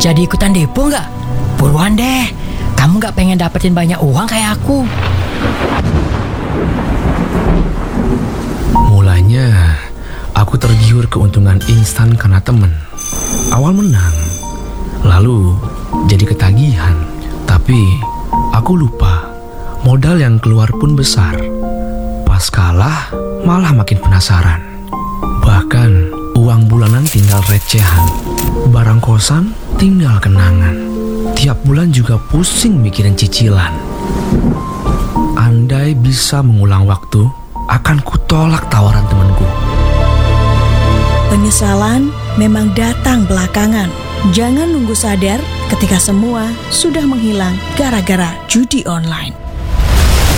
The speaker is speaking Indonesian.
jadi ikutan depo nggak? Buruan deh, kamu nggak pengen dapetin banyak uang kayak aku. Mulanya, aku tergiur keuntungan instan karena temen. Awal menang, lalu jadi ketagihan. Tapi aku lupa, modal yang keluar pun besar. Pas kalah, malah makin penasaran. Bahkan, uang bulanan tinggal recehan. Barang kosan tinggal kenangan. Tiap bulan juga pusing mikirin cicilan. Andai bisa mengulang waktu, akan kutolak tawaran temanku. Penyesalan memang datang belakangan. Jangan nunggu sadar ketika semua sudah menghilang gara-gara judi online.